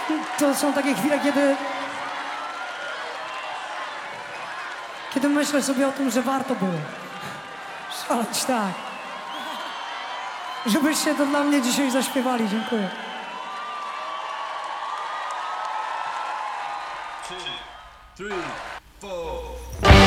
To są takie chwile, kiedy myślę sobie o tym, że warto było szaleć, tak. Żebyście to dla mnie dzisiaj zaśpiewali. Dziękuję. 2, 3, 4.